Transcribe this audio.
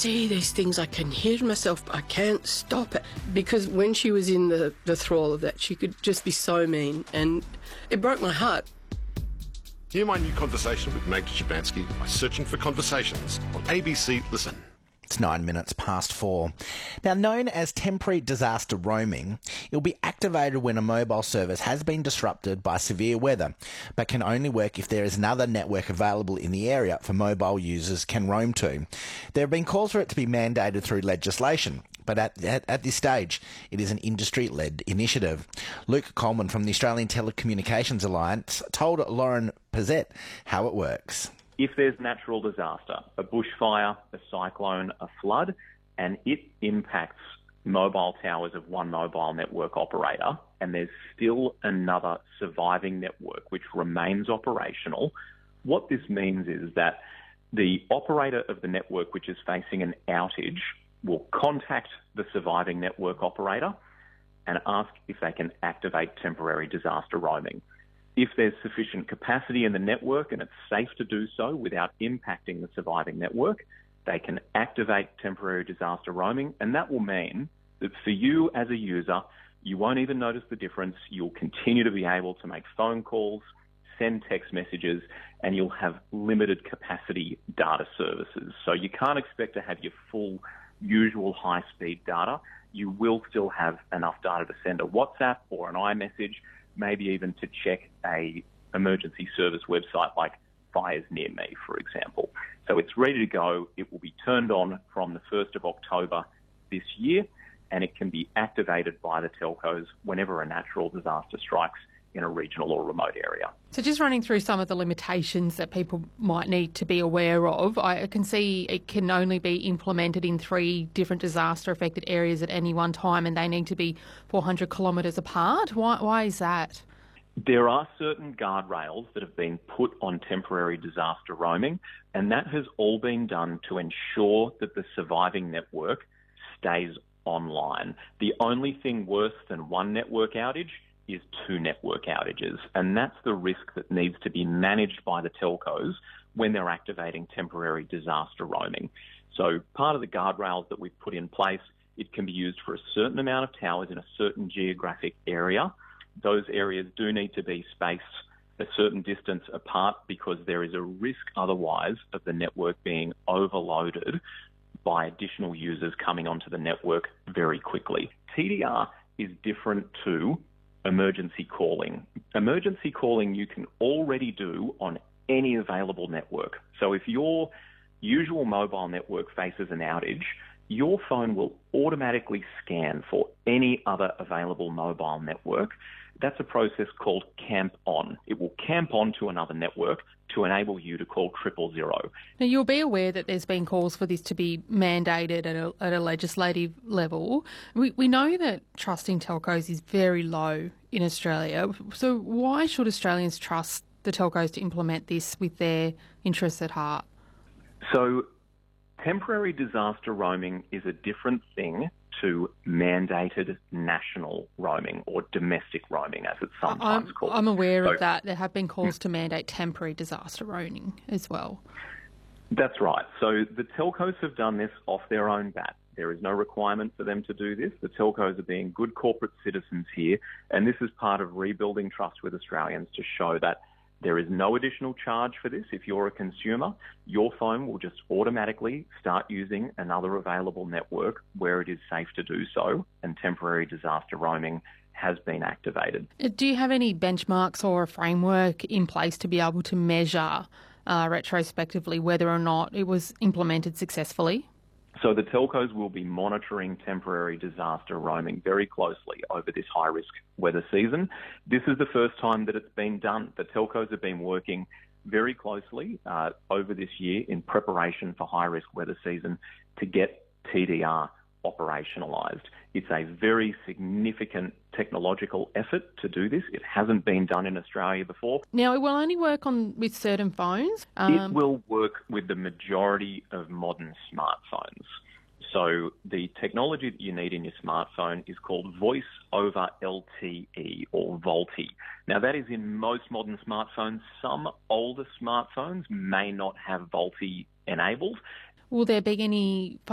see these things, I can hear myself, but I can't stop it. Because when she was in the thrall of that, she could just be so mean, and it broke my heart. Hear my new conversation with Magda Szubanski by searching for Conversations on ABC Listen. It's 9 minutes past 4. Now, known as temporary disaster roaming, it will be activated when a mobile service has been disrupted by severe weather, but can only work if there is another network available in the area for mobile users can roam to. There have been calls for it to be mandated through legislation, but at this stage, it is an industry-led initiative. Luke Coleman from the Australian Telecommunications Alliance told Lauren Pezet how it works. If there's natural disaster, a bushfire, a cyclone, a flood, and it impacts mobile towers of one mobile network operator, and there's still another surviving network which remains operational, what this means is that the operator of the network which is facing an outage will contact the surviving network operator and ask if they can activate temporary disaster roaming. If there's sufficient capacity in the network and it's safe to do so without impacting the surviving network, they can activate temporary disaster roaming, and that will mean that for you as a user, you won't even notice the difference. You'll continue to be able to make phone calls, send text messages, and you'll have limited capacity data services. So you can't expect to have your full usual high-speed data. You will still have enough data to send a WhatsApp or an iMessage, maybe even to check a emergency service website like Fires Near Me, for example. So it's ready to go. It will be turned on from the 1st of October this year, and it can be activated by the telcos whenever a natural disaster strikes in a regional or remote area. So just running through some of the limitations that people might need to be aware of, I can see it can only be implemented in 3 different disaster-affected areas at any one time, and they need to be 400 kilometres apart. Why is that? There are certain guardrails that have been put on temporary disaster roaming, and that has all been done to ensure that the surviving network stays online. The only thing worse than one network outage is 2 network outages, and that's the risk that needs to be managed by the telcos when they're activating temporary disaster roaming. So part of the guardrails that we've put in place, it can be used for a certain amount of towers in a certain geographic area. Those areas do need to be spaced a certain distance apart because there is a risk otherwise of the network being overloaded by additional users coming onto the network very quickly. TDR is different to emergency calling. Emergency calling you can already do on any available network. So if your usual mobile network faces an outage, your phone will automatically scan for any other available mobile network. That's a process called camp on. It will camp on to another network to enable you to call 000. Now, you'll be aware that there's been calls for this to be mandated at a legislative level. We know that trust in telcos is very low in Australia. So why should Australians trust the telcos to implement this with their interests at heart? So temporary disaster roaming is a different thing to mandated national roaming or domestic roaming, as it's sometimes called. I'm aware of that. There have been calls to mandate temporary disaster roaming as well. That's right. So the telcos have done this off their own bat. There is no requirement for them to do this. The telcos are being good corporate citizens here, and this is part of rebuilding trust with Australians to show that there is no additional charge for this. If you're a consumer, your phone will just automatically start using another available network where it is safe to do so, and temporary disaster roaming has been activated. Do you have any benchmarks or a framework in place to be able to measure retrospectively whether or not it was implemented successfully? So the telcos will be monitoring temporary disaster roaming very closely over this high-risk weather season. This is the first time that it's been done. The telcos have been working very closely over this year in preparation for high-risk weather season to get TDR operationalised. It's a very significant technological effort to do this. It hasn't been done in Australia before. Now, it will only work with certain phones? It will work with the majority of modern smartphones. So the technology that you need in your smartphone is called Voice over LTE or VoLTE. Now, that is in most modern smartphones. Some older smartphones may not have VoLTE enabled. Will there be any